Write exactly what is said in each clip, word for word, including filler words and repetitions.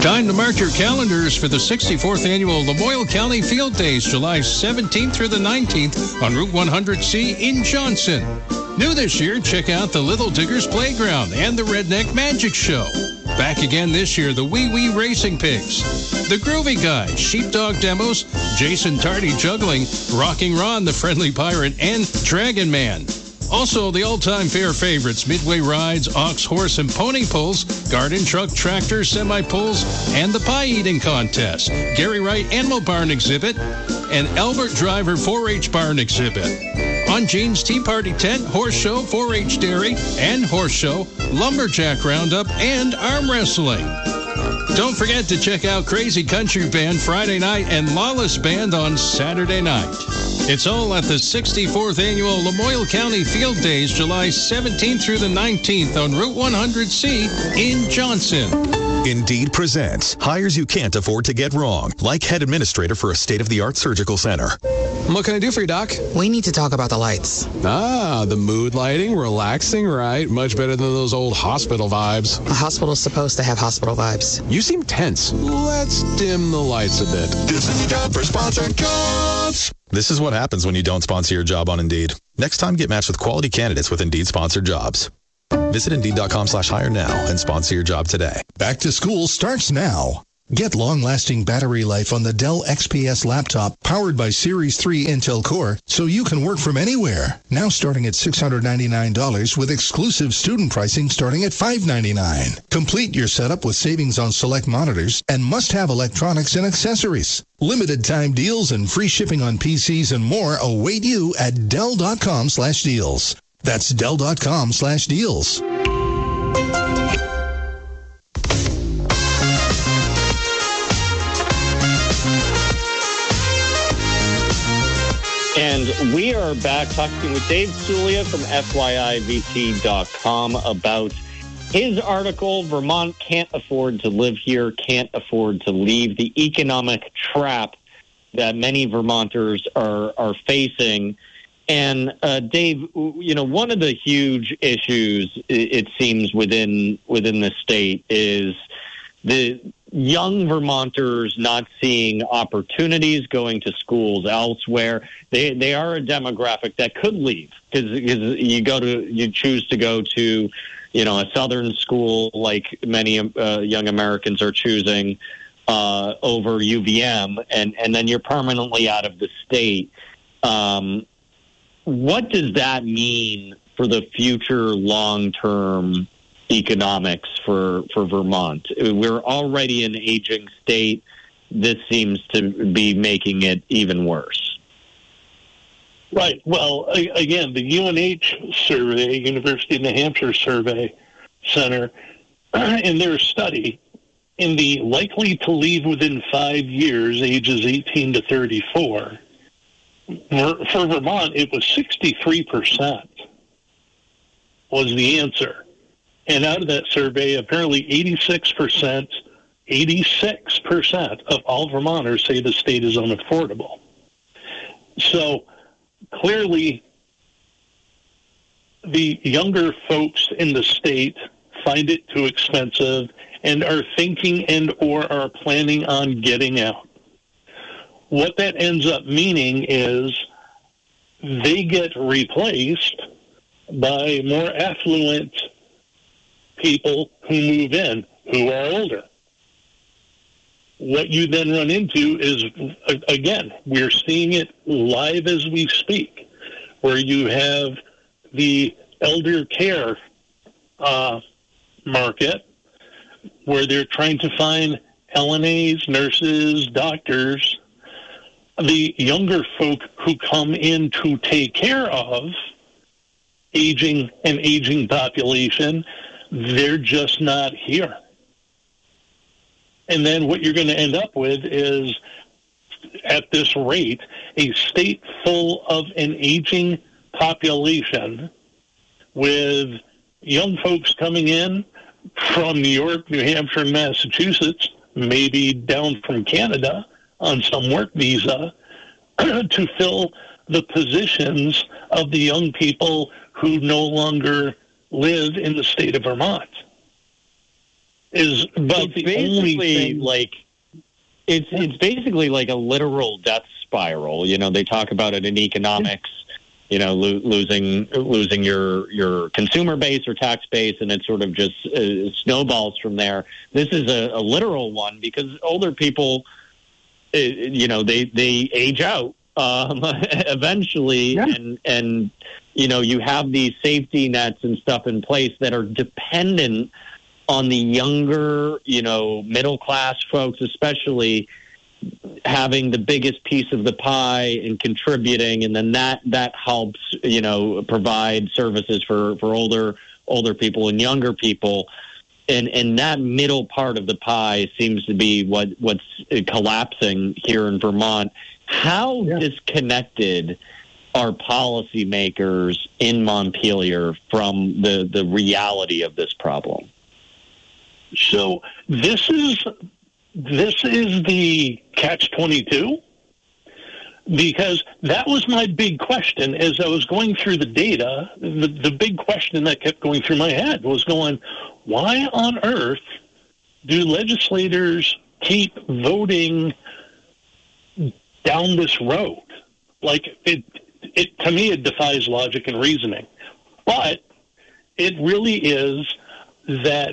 Time to mark your calendars for the sixty-fourth Annual Lamoille County Field Days, July seventeenth through the nineteenth on Route one hundred C in Johnson. New this year, check out the Little Diggers Playground and the Redneck Magic Show. Back again this year, the Wee Wee Racing Pigs, the Groovy Guys, Sheepdog Demos, Jason Tardy Juggling, Rocking Ron, the Friendly Pirate, and Dragon Man. Also, the all-time fair favorites, Midway Rides, Ox, Horse, and Pony Pulls, Garden Truck, Tractor, Semi-Pulls, and the Pie Eating Contest, Gary Wright Animal Barn Exhibit, and Albert Driver four H Barn Exhibit. On Gene's Tea Party Tent, Horse Show, four H Dairy, and Horse Show, Lumberjack Roundup, and Arm Wrestling. Don't forget to check out Crazy Country Band Friday night and Lawless Band on Saturday night. It's all at the sixty-fourth Annual Lamoille County Field Days, July seventeenth through the nineteenth on Route one hundred C in Johnson. Indeed presents hires you can't afford to get wrong, like head administrator for a state-of-the-art surgical center. What can I do for you, Doc? We need to talk about the lights. Ah, the mood lighting, relaxing, right? Much better than those old hospital vibes. A hospital's supposed to have hospital vibes. You seem tense. Let's dim the lights a bit. This is the job for sponsored jobs. This is what happens when you don't sponsor your job on Indeed. Next time, get matched with quality candidates with Indeed-sponsored jobs. Visit Indeed.com slash hire now and sponsor your job today. Back to school starts now. Get long-lasting battery life on the Dell X P S laptop powered by Series three Intel Core so you can work from anywhere. Now starting at six hundred ninety-nine dollars with exclusive student pricing starting at five hundred ninety-nine dollars. Complete your setup with savings on select monitors and must-have electronics and accessories. Limited time deals and free shipping on P Cs and more await you at Dell.com slash deals. That's Dell.com slash deals. And we are back talking with Dave Sulia from F Y I V T dot com about his article, Vermont Can't Afford to Live Here, Can't Afford to Leave, the economic trap that many Vermonters are, are facing. And, uh, Dave, you know, one of the huge issues, it seems, within within the state is the young Vermonters not seeing opportunities, going to schools elsewhere. They they are a demographic that could leave because you go to you choose to go to, you know, a southern school like many uh, young Americans are choosing uh, over U V M, and and then you're permanently out of the state. Um, what does that mean for the future long-term economics for, for Vermont? We're already an aging state. This seems to be making it even worse. Right. Well, again, the U N H survey, University of New Hampshire Survey Center, in their study, in the likely to leave within five years, ages eighteen to thirty-four, for Vermont, it was sixty-three percent was the answer. And out of that survey, apparently eighty-six percent, eighty-six percent of all Vermonters say the state is unaffordable. So clearly, the younger folks in the state find it too expensive and are thinking and or are planning on getting out. What that ends up meaning is they get replaced by more affluent people who move in, who are older. What you then run into is, again, we're seeing it live as we speak, where you have the elder care uh, market, where they're trying to find L N As, nurses, doctors. The younger folk who come in to take care of aging an aging population, they're just not here. And then what you're going to end up with is, at this rate, a state full of an aging population with young folks coming in from New York, New Hampshire, and Massachusetts, maybe down from Canada on some work visa, to fill the positions of the young people who no longer live in the state of Vermont. is about it's the only thing. Like, it's it's basically like a literal death spiral. You know, they talk about it in economics. You know, lo- losing losing your your consumer base or tax base, and it sort of just uh, snowballs from there. This is a, a literal one because older people, uh, you know, they they age out um, eventually, yeah. and and you know, you have these safety nets and stuff in place that are dependent on the younger, you know, middle class folks, especially, having the biggest piece of the pie and contributing, and then that that helps, you know, provide services for, for older older people and younger people, and and that middle part of the pie seems to be what what's collapsing here in Vermont. How yeah. disconnected are policymakers in Montpelier from the the reality of this problem? So this is this is the catch twenty-two, because that was my big question as I was going through the data. The, the big question that kept going through my head was going, why on earth do legislators keep voting down this road? Like, it, it to me, it defies logic and reasoning. But it really is that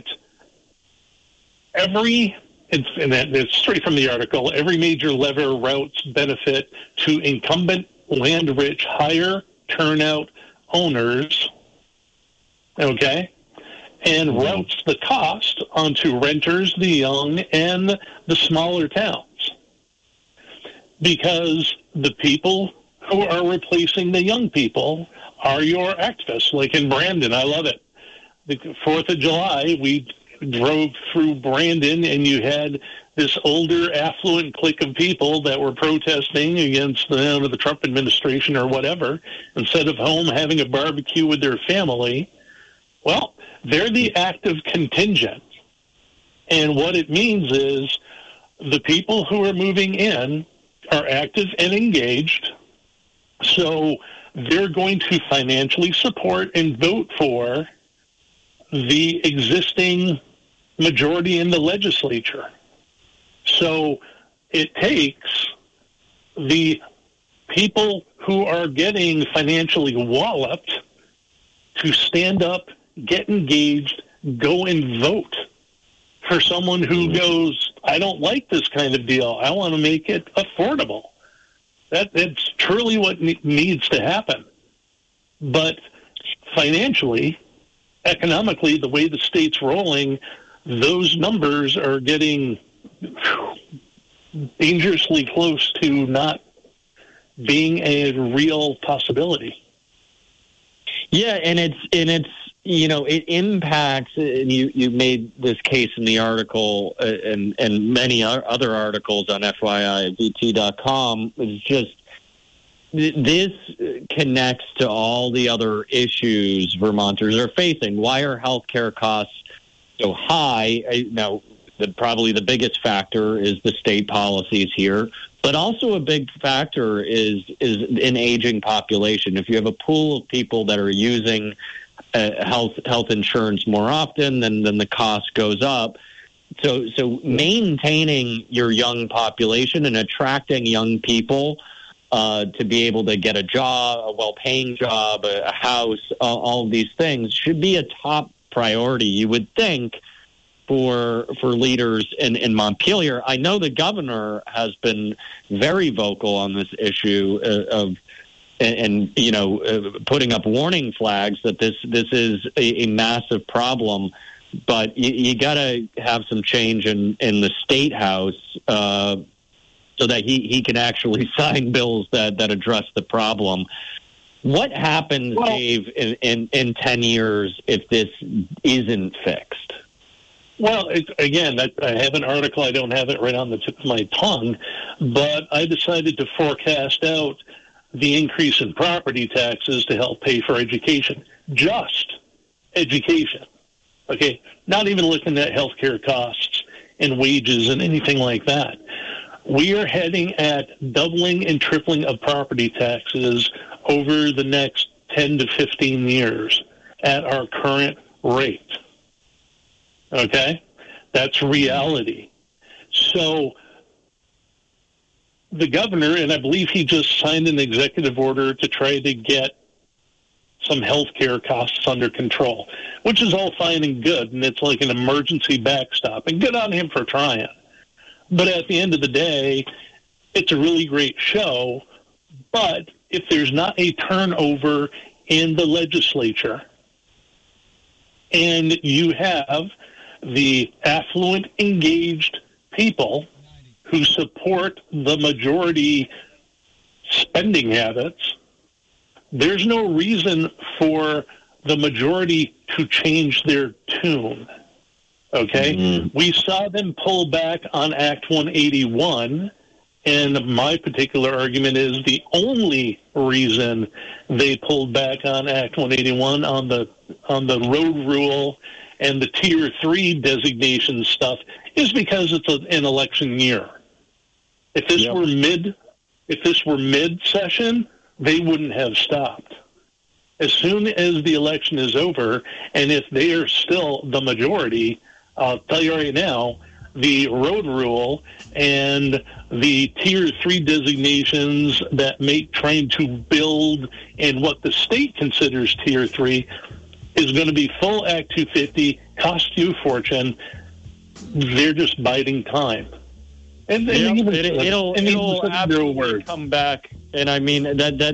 every, it's, and it's straight from the article, every major lever routes benefit to incumbent land-rich, higher turnout owners, okay, and mm-hmm. routes the cost onto renters, the young, and the smaller towns. Because the people who are replacing the young people are your activists, like in Brandon. I love it. The fourth of July, we drove through Brandon, and you had this older, affluent clique of people that were protesting against the, you know, the Trump administration or whatever, instead of home having a barbecue with their family. Well, they're the active contingent. And what it means is the people who are moving in are active and engaged, so they're going to financially support and vote for the existing majority in the legislature. So it takes the people who are getting financially walloped to stand up, get engaged, go and vote for someone who goes, I don't like this kind of deal. I want to make it affordable. That, that's truly what ne- needs to happen. But financially, economically, the way the state's rolling, those numbers are getting dangerously close to not being a real possibility. Yeah, and it's and it's you know it impacts. And you, you made this case in the article, uh, and and many other articles on F Y I V T dot com. It's just this connects to all the other issues Vermonters are facing. Why are healthcare costs so high? Now, the, probably the biggest factor is the state policies here, but also a big factor is is an aging population. If you have a pool of people that are using uh, health health insurance more often, then then the cost goes up. So so maintaining your young population and attracting young people Uh, to be able to get a job, a well-paying job, a, a house, uh, all of these things should be a top priority, you would think, for for leaders in, in Montpelier. I know the governor has been very vocal on this issue uh, of, and, and you know, uh, putting up warning flags that this this is a, a massive problem. But you, you got to have some change in, in the State House uh, so that he, he can actually sign bills that, that address the problem. What happens, well, Dave, in, in, in ten years if this isn't fixed? Well, it, again, I, I have an article. I don't have it right on the tip of my tongue, but I decided to forecast out the increase in property taxes to help pay for education. Just education. Okay? Not even looking at healthcare costs and wages and anything like that. We are heading at doubling and tripling of property taxes over the next ten to fifteen years at our current rate. Okay? That's reality. So the governor, and I believe he just signed an executive order to try to get some health care costs under control, which is all fine and good, and it's like an emergency backstop, and good on him for trying. But at the end of the day, it's a really great show, but if there's not a turnover in the legislature, and you have the affluent, engaged people who support the majority spending habits, there's no reason for the majority to change their tune. Okay? Mm-hmm. We saw them pull back on Act one eighty-one, and my particular argument is the only reason they pulled back on Act one eighty-one on the on the road rule and the Tier three designation stuff is because it's a, an election year. If this yep. were mid, if this were mid-session, they wouldn't have stopped. As soon as the election is over, and if they are still the majority, I'll tell you right now, the road rule and the Tier three designations that make trying to build in what the state considers Tier three is going to be full Act two fifty, cost you a fortune. They're just biding time. And, and yep, even, it, it'll, and it'll absolutely come back. And I mean, that that